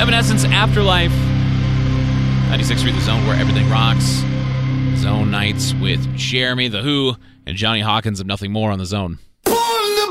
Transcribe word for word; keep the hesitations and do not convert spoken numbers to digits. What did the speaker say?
Evanescence, Afterlife. ninety-six point three The Zone, where everything rocks. Zone Nights with Jeremy, The Who, and Johnny Hawkins of Nothing More on The Zone.